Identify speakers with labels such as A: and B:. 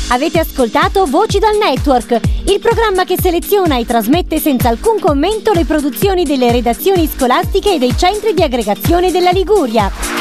A: Avete ascoltato Voci dal Network, il programma che seleziona e trasmette senza alcun commento le produzioni delle redazioni scolastiche e dei centri di aggregazione della Liguria.